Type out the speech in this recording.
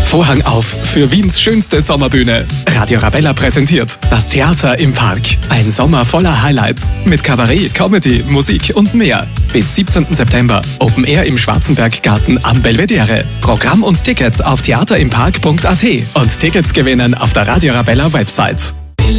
Vorhang auf für Wiens schönste Sommerbühne. Radio Arabella präsentiert das Theater im Park. Ein Sommer voller Highlights mit Kabarett, Comedy, Musik und mehr. Bis 17. September Open Air im Schwarzenberggarten am Belvedere. Programm und Tickets auf theaterimpark.at und Tickets gewinnen auf der Radio Arabella Website.